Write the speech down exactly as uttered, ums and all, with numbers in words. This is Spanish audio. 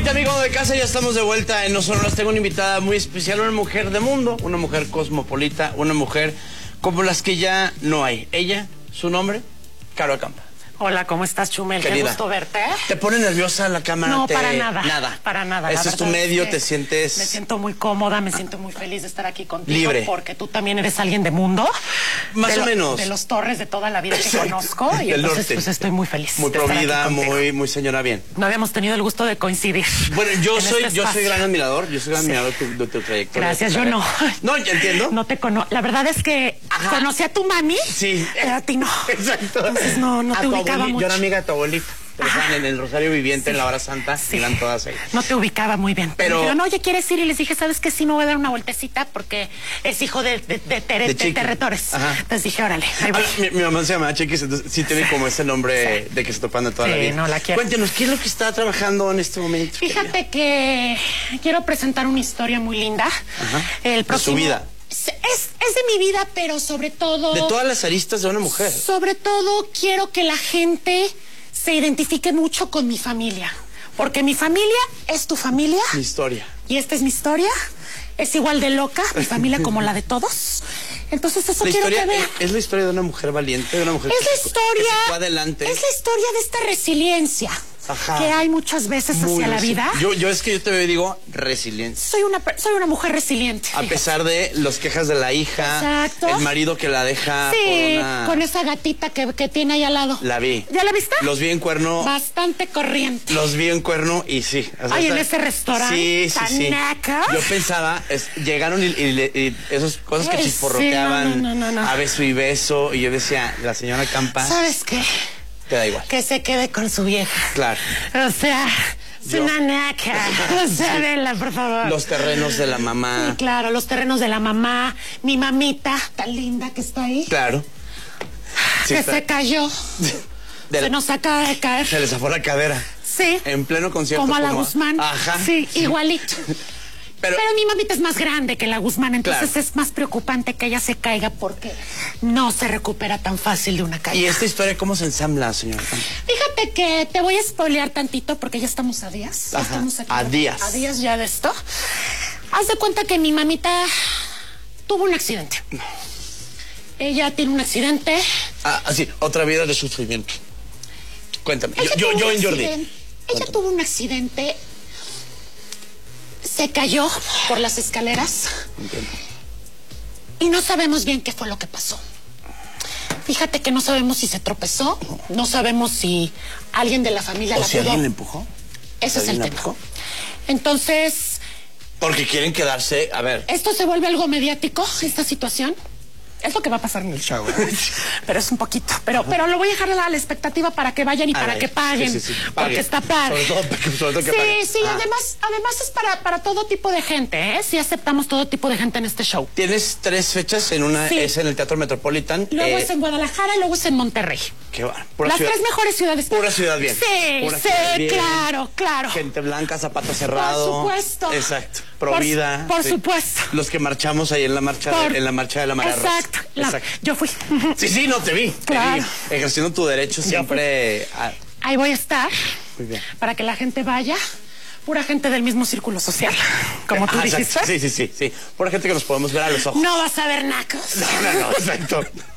Gente, amigo de casa, ya estamos de vuelta en No Sonoras. Tengo una invitada muy especial, una mujer de mundo, una mujer cosmopolita, una mujer como las que ya no hay. Ella, su nombre, Caro Acampa. Hola, ¿cómo estás, Chumel? Querida, qué gusto verte. ¿te pone nerviosa la cámara? No, te... para nada. Nada. Para nada. Este es tu medio, es te sientes... Me siento muy cómoda, me siento muy feliz de estar aquí contigo. Libre. Porque tú también eres alguien de mundo. Más de o lo, menos. De los Torres de toda la vida que Exacto. conozco. Y Del entonces, norte. pues estoy muy feliz. Muy de estar aquí provida, contigo. muy, muy señora bien. No habíamos tenido el gusto de coincidir. Bueno, yo en soy este yo soy espacio. gran admirador, yo soy gran Sí. admirador de tu, de tu trayectoria. Gracias, yo no. No, ya entiendo. No te conozco. La verdad es que Ajá. conocí a tu mami. Sí. Pero a ti no. Exacto. Entonces no, no A te tu ubicaba abueli- mucho. Yo era amiga de tu abuelita. Estaban en el Rosario Viviente, Sí. en la hora santa, Sí. iban todas ahí. No te ubicaba muy bien. Pero- Me dijeron, oye, ¿quieres ir? Y les dije, ¿sabes qué? Sí, me voy a dar una vueltecita porque es hijo de, de, de, tere- De de Chiqui. Terretores. Ajá. Entonces dije, órale, ahí voy. Ah, mi, mi mamá se llama Chiquis, entonces sí tiene como ese nombre Sí. de que se topan de toda Sí, la vida. no, la quiero. Cuéntenos, ¿qué es lo que está trabajando en este momento? Fíjate que quiero presentar una historia muy linda. Ajá. El De próximo... su vida. Es, es de mi vida, pero sobre todo... De todas las aristas de una mujer. Sobre todo quiero que la gente se identifique mucho con mi familia. Porque mi familia es tu familia. Mi historia. Y esta es mi historia. Es igual de loca, mi familia, como la de todos. Entonces eso La quiero historia que vean. es, es la historia de una mujer valiente, de una mujer Es que, la se- historia. que se fue adelante. Es la historia de esta resiliencia. Ajá. Que hay muchas veces Muy hacia la resi- vida. Yo, yo es que yo te veo y digo resiliencia. Soy una, per- soy una mujer resiliente. A pesar de los quejas de la hija, Exacto. el marido que la deja Sí, por una... con esa gatita que, que tiene ahí al lado. La vi. ¿Ya la viste? Los vi en Cuerno. Bastante corriente. Los vi en Cuerno y sí. o sea, Ay, en está- ese restaurante Sí, sí, tan sí. naca. Yo pensaba, es- llegaron y, y le- y esas cosas que Ay, chisporroteaban, sí, no, no, no, no. a beso y beso, y yo decía, la señora Campa, ¿Sabes qué? te da igual. Que se quede con su vieja. Claro. O sea, es Yo- una naca. O sea, vela, por favor. Los terrenos de la mamá. Sí, claro, los terrenos de la mamá, mi mamita tan linda que está ahí, Claro. Sí, que está- se cayó, de- se nos acaba de caer. Se le zafó la cadera. Sí. En pleno concierto. Como a la Guzmán. Ajá. Sí, igualito. Pero, Pero mi mamita es más grande que la Guzmán, entonces Claro. es más preocupante que ella se caiga porque no se recupera tan fácil de una caída. ¿y esta historia cómo se ensambla, señora Campa? Fíjate que te voy a spoilear tantito porque ya estamos a días. Ya Ajá, estamos aquí a días. A días ya de esto. Haz de cuenta que mi mamita tuvo un accidente. Ella tiene un accidente. Ah, así, otra vida de sufrimiento. Cuéntame. Yo, Ella yo, tuvo yo un en Jordi. accidente. Ella Cuéntame. tuvo un accidente. Se cayó por las escaleras. Entiendo. Y no sabemos bien qué fue lo que pasó. Fíjate que no sabemos si se tropezó, no sabemos si alguien de la familia ¿O la si pudo. alguien le empujó? Ese es el ¿Alguien la tema. empujó? Entonces, Porque quieren quedarse, a ver. ¿esto se vuelve algo mediático, esta situación? Es lo que va a pasar en el show. ¿eh? Pero es un poquito. Pero, pero lo voy a dejar a la expectativa para que vayan y Ah, para sí, que paguen. sí, sí, sí, Porque paguen. está padre. Sobre todo, sobre todo que sí, paguen. sí, Ah. además, además es para, para todo tipo de gente, ¿eh? Sí aceptamos todo tipo de gente en este show. Tienes tres fechas, en una Sí. es en el Teatro Metropolitan. Luego eh, es en Guadalajara y luego es en Monterrey. qué va, pura Las ciudad- tres mejores ciudades. Pura ciudad bien. Sí, Pura sí, ciudad bien. claro, claro. Gente blanca, zapato cerrado. Por supuesto. Exacto. Por- Provida. por sí. supuesto. Los que marchamos ahí en la marcha, Por- de, en la marcha de la Marea Rosa. Exacto. La- Exacto. Yo fui. Sí, sí, no te vi. te Claro. vi, ejerciendo tu derecho siempre. a- Ahí voy a estar. Muy bien. Para que la gente vaya. Pura gente del mismo círculo social. Como tú Ah, exacto. dijiste. Sí, sí, sí, sí. Pura gente que nos podemos ver a los ojos. No vas a ver nacos. No, no, no, exacto.